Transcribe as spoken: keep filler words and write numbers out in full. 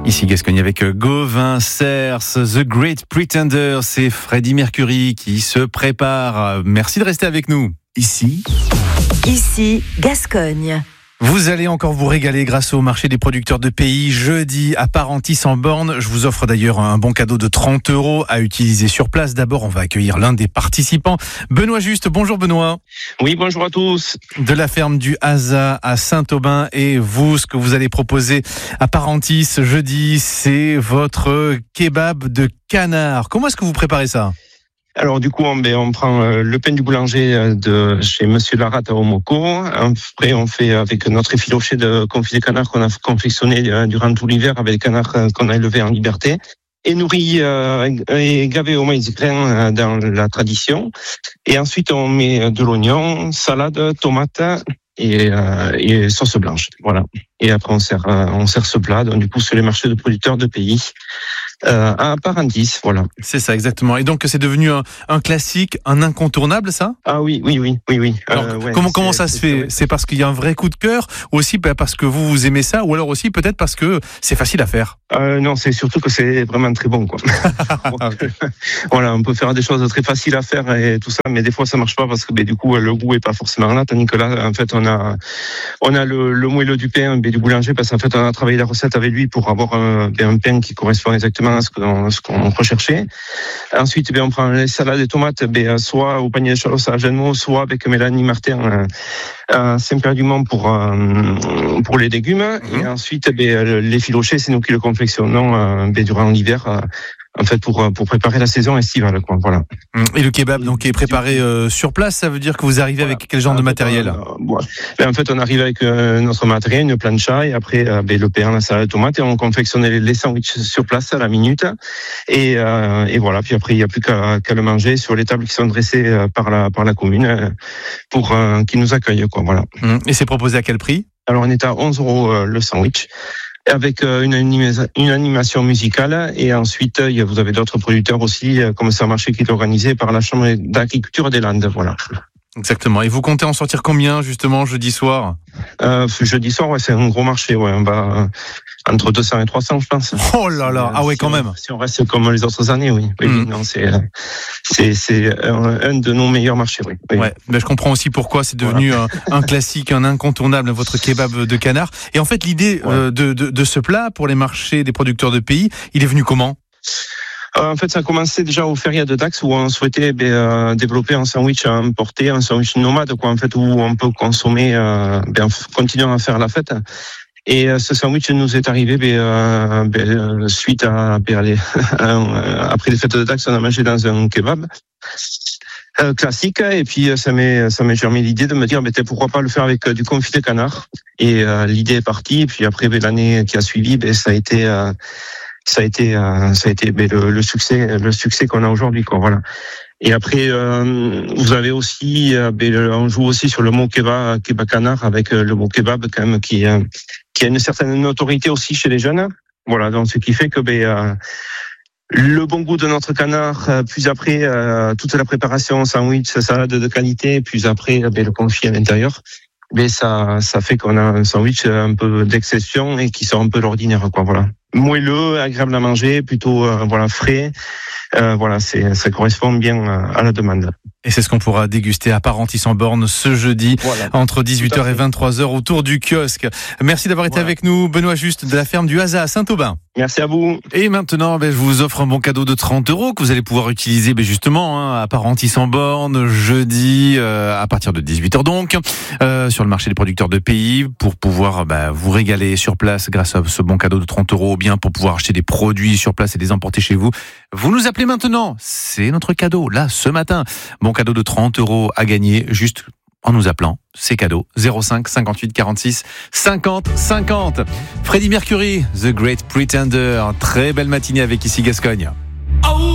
Ici Gascogne avec Gauvin Cers, The Great Pretender, c'est Freddie Mercury qui se prépare. Merci de rester avec nous. Ici, Ici Gascogne. Vous allez encore vous régaler grâce au marché des producteurs de pays jeudi à Parentis-en-Born. Je vous offre d'ailleurs un bon cadeau de trente euros à utiliser sur place. D'abord, on va accueillir l'un des participants, Benoît Juste. Bonjour Benoît. Oui, bonjour à tous. De la ferme du Haza à Saint-Aubin. Et vous, ce que vous allez proposer à Parentis jeudi, c'est votre kebab de canard. Comment est-ce que vous préparez ça ? Alors du coup, on, ben, on prend euh, le pain du boulanger de chez Monsieur Larat à Omoko. Après, on fait avec notre effiloché de confit de canard qu'on a confectionné euh, durant tout l'hiver avec des canards euh, qu'on a élevés en liberté et nourris euh, et gavés au maïs grain euh, dans la tradition. Et ensuite, on met de l'oignon, salade, tomate et, euh, et sauce blanche. Voilà. Et après, on sert, euh, on sert ce plat. Donc, du coup, sur les marchés de producteurs de pays. Euh, à Parentis, voilà. C'est ça, exactement. Et donc, c'est devenu un, un classique, un incontournable, ça ? Ah oui, oui, oui, oui, oui. Alors, euh, ouais, comment comment ça se fait ? C'est parce qu'il y a un vrai coup de cœur, ou aussi parce que vous vous aimez ça, ou alors aussi peut-être parce que c'est facile à faire ? euh, Non, c'est surtout que c'est vraiment très bon, quoi. Voilà, on peut faire des choses très faciles à faire et tout ça, mais des fois ça marche pas parce que ben, du coup le goût est pas forcément là. Tandis que là, en fait, on a on a le, le moelleux du pain ben, du boulanger parce qu'en fait on a travaillé la recette avec lui pour avoir un, ben, un pain qui correspond exactement à ce qu'on, ce qu'on recherchait. Ensuite, ben, on prend les salades et tomates, ben, soit au panier de Chalos à Genmo, soit avec Mélanie Martin à Saint-Pierre-du-Mont pour euh, pour les légumes. Mmh. Et ensuite, ben, les filochés, c'est nous qui le confectionnons euh, ben, durant l'hiver. Euh, En fait, pour pour préparer la saison estivale, quoi. Voilà. Et le kebab, donc, est préparé euh, sur place. Ça veut dire que vous arrivez voilà. avec quel genre en de matériel euh, ouais. ben, En fait, on arrive avec euh, notre matériel, une plancha, et après euh, ben, le pain, la salade de tomate, et on confectionne les, les sandwichs sur place à la minute. Et, euh, et voilà. Puis après, il n'y a plus qu'à, qu'à le manger sur les tables qui sont dressées euh, par la par la commune euh, pour euh, qui nous accueille, quoi. Voilà. Et c'est proposé à quel prix ? Alors, on est à onze euros euh, le sandwich. Avec une, anima- une animation musicale et ensuite vous avez d'autres producteurs aussi comme c'est un marché qui est organisé par la Chambre d'agriculture des Landes, voilà. Exactement. Et vous comptez en sortir combien justement jeudi soir ? euh, Jeudi soir, ouais, c'est un gros marché, ouais, on va euh, entre deux cents et trois cents, je pense. Oh là là, ah ouais, si quand on, même. Si on reste comme les autres années, oui. oui mmh. Non, c'est c'est c'est un, un de nos meilleurs marchés, oui. oui. Ouais, mais je comprends aussi pourquoi c'est devenu voilà. un, un classique, un incontournable, votre kebab de canard. Et en fait, l'idée ouais. euh, de, de de ce plat pour les marchés des producteurs de pays, il est venu comment ? Euh, en fait, ça a commencé déjà au Feria de Dax où on souhaitait ben, euh, développer un sandwich à emporter, un sandwich nomade, quoi, en fait, où on peut consommer, euh, ben, continuant à faire la fête. Et euh, ce sandwich nous est arrivé ben, euh, ben, suite à, ben, les, après les fêtes de Dax, on a mangé dans un kebab. Euh, classique, et puis ça m'est ça m'est germé l'idée de me dire ben, pourquoi pas le faire avec euh, du confit de canard. Et euh, l'idée est partie, et puis après ben, l'année qui a suivi, ben, ça a été euh, ça a été euh, ça a été ben, le, le succès le succès qu'on a aujourd'hui, quoi. Voilà. Et après euh, vous avez aussi euh, ben, on joue aussi sur le mot kebab kebab canard avec euh, le mot kebab quand même qui euh, qui a une certaine notoriété aussi chez les jeunes. Voilà, donc ce qui fait que ben euh, le bon goût de notre canard, puis après euh, toute la préparation, sandwich, salade de qualité, puis après ben, le confit à l'intérieur, mais ça ça fait qu'on a un sandwich un peu d'exception et qui sort un peu de l'ordinaire, quoi. Voilà. Moelleux, agréable à manger, plutôt euh, voilà frais. Euh, voilà, c'est ça correspond bien à la demande. Et c'est ce qu'on pourra déguster à Parentis-en-Born ce jeudi, voilà, entre dix-huit heures et vingt-trois heures autour du kiosque. Merci d'avoir été voilà. avec nous, Benoît Juste, de la ferme du Haza à Saint-Aubin. Merci à vous. Et maintenant, ben, je vous offre un bon cadeau de trente euros que vous allez pouvoir utiliser ben, justement hein, à Parentis-en-Born, jeudi, euh, à partir de dix-huit heures donc, euh, sur le marché des producteurs de pays, pour pouvoir ben, vous régaler sur place grâce à ce bon cadeau de trente euros, ou bien pour pouvoir acheter des produits sur place et les emporter chez vous. Vous nous appelez maintenant, c'est notre cadeau, là, ce matin. Bon cadeau de trente euros à gagner, juste en nous appelant. C'est cadeau. zéro cinq cinquante-huit quarante-six cinquante cinquante. Freddie Mercury, The Great Pretender. Très belle matinée avec Ici Gascogne.